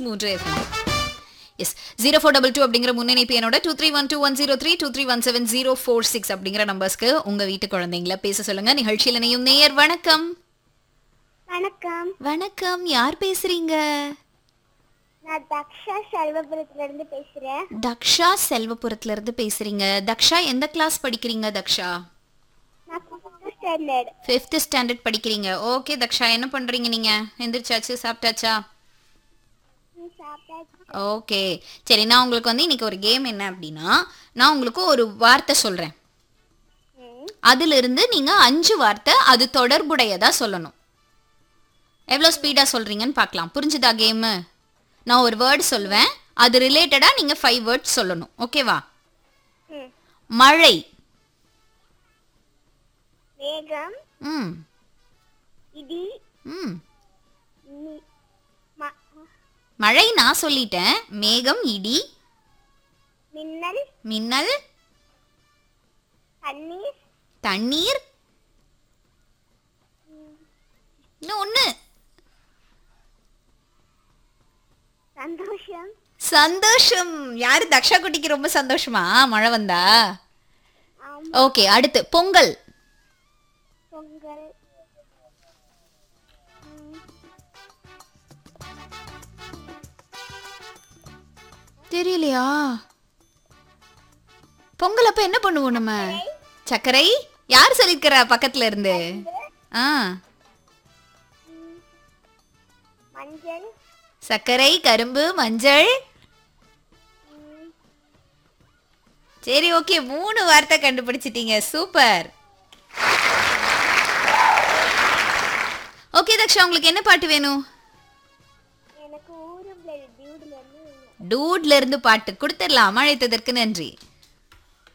103 FM. S 0422 அப்படிங்கிற முன்னணிப்பு என்னோட 231210 2317 அப்படிங்கிற நம்பர்ஸ்க்கு உங்க வீட்டு குழந்தைங்கள பேச சொல்லுங்க. நிகழ்ச்சியில் இணையும் நேயர் வணக்கம். வணக்கம். வணக்கம், யார் பேசுறீங்க? நான் தக்ஷா செல்வபுரத்துல இருந்து பேசுறேன். தக்ஷா செல்வபுரத்துல இருந்து பேசுறீங்க. தக்ஷா எந்த கிளாஸ் படிக்கிறீங்க? தக்ஷா நான் 5th ஸ்டாண்டர்ட். 5th ஸ்டாண்டர்ட் படிக்கிறீங்க. ஓகே தக்ஷா, என்ன பண்றீங்க நீங்க? எந்திரிச்சாச்சு, சாப்பிட்டாச்சா? ஓகே சரி, நான் உங்களுக்கு இன்னைக்கு ஒரு கேம் என்ன அப்படின்னா, நான் உங்களுக்கு ஒரு வார்த்தை சொல்றேன். அதுல இருந்து நீங்க 5 வார்த்தை அது தொடர்புடையதா சொல்லணும். எவ்வளவு ஸ்பீடா சொல்றீங்கன்னு பார்க்கலாம். புரிஞ்சுதா கேம்? நான் ஒரு வேர்டு சொல்வேன், அது ரிலேட்டடா நீங்க 5 வேர்ட்ஸ் சொல்லணும். ஓகேவா? மழை, மேகம், இடி. மி- மழை நான் சொல்லிட்டேன். மேகம், இடி, மின்னல், மின்னல், தண்ணீர், தண்ணீர், இன்னும் ஒண்ணு, சந்தோஷம். சந்தோஷம். யாரு? தக்ஷா குட்டிக்கு ரொம்ப சந்தோஷமா மழை வந்தா? ஆம். ஓகே, அடுத்து பொங்கல். பொங்கல், தெரியலையா? பொங்கல் அப்ப என்ன பண்ணுவோம் நம்ம? சர்க்கரை. யார் சொல்லிருக்கிறா பக்கத்துல இருந்து? மஞ்சள், சர்க்கரை, கரும்பு, மஞ்சள். சரி ஓகே, 3 வார்த்தை கண்டுபிடிச்சிட்டீங்க. சூப்பர். ஓகே தக்ஷா, உங்களுக்கு என்ன பாட்டு வேணும்? எனக்கு ஊரும் டியூட்ல இருந்து டூட்ல இருந்து பாட்டு கொடுத்துடலாம். அழைத்ததற்கு நன்றி.